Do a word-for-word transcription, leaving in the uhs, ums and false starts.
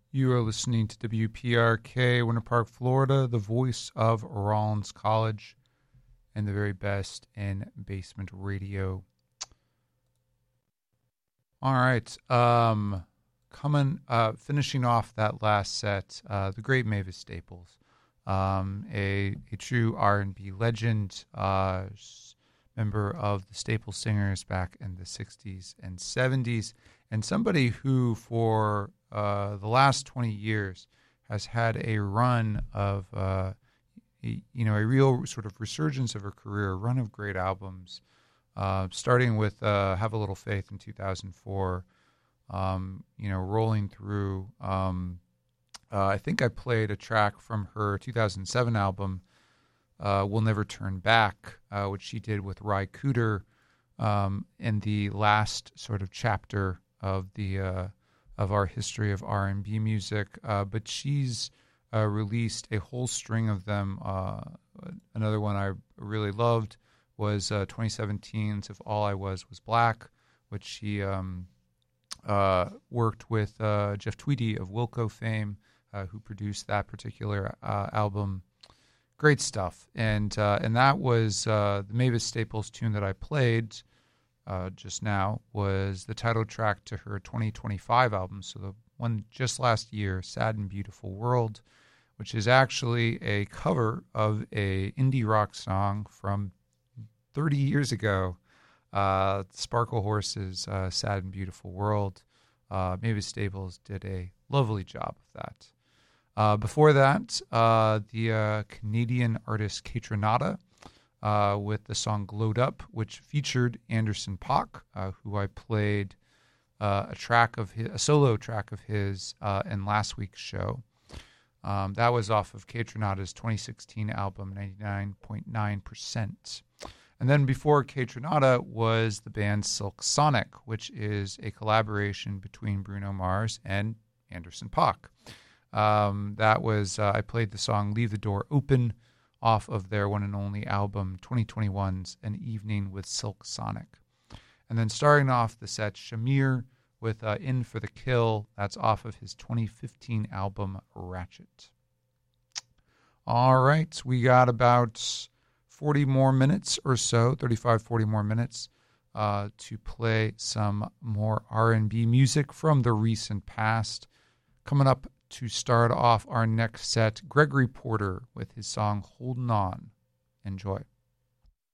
You are listening to W P R K, Winter Park, Florida, the voice of Rollins College, and the very best in basement radio. All right, um, coming, uh, finishing off that last set, uh, the great Mavis Staples, um, a a true R and B legend, uh, member of the Staples Singers back in the sixties and seventies, and somebody who for uh, the last twenty years has had a run of, uh, a, you know, a real sort of resurgence of her career, a run of great albums, uh, starting with uh, Have a Little Faith in two thousand four, um, you know, rolling through. Um, uh, I think I played a track from her two thousand seven album, uh, We'll Never Turn Back, uh, which she did with Ry Cooder um, in the last sort of chapter of the uh, of our history of R and B music, uh, but she's uh, released a whole string of them. Uh, another one I really loved was uh, twenty seventeen's If All I Was Was Black, which she um, uh, worked with uh, Jeff Tweedy of Wilco fame, uh, who produced that particular uh, album. Great stuff. And, uh, and that was uh, the Mavis Staples tune that I played Uh, just now was the title track to her twenty twenty-five album, so the one just last year, Sad and Beautiful World, which is actually a cover of a indie rock song from thirty years ago, uh, Sparkle Horse's uh, Sad and Beautiful World. Uh, Mavis Staples did a lovely job of that. Uh, before that, uh, the uh, Canadian artist Kaytranada, Uh, with the song Glowed Up, which featured Anderson .Paak, uh, who I played uh, a track of his, a solo track of his uh, in last week's show. Um, that was off of Kaytranada's twenty sixteen album, ninety-nine point nine percent. And then before Kaytranada was the band Silk Sonic, which is a collaboration between Bruno Mars and Anderson .Paak. Um, that was, uh, I played the song Leave the Door Open, off of their one and only album, twenty twenty-one's An Evening with Silk Sonic. And then starting off the set, Shamir with uh, In for the Kill. That's off of his twenty fifteen album, Ratchet. All right, we got about forty more minutes or so, thirty-five, forty more minutes uh, to play some more R and B music from the recent past. Coming up to start off our next set, Gregory Porter with his song Holdin' On. Enjoy.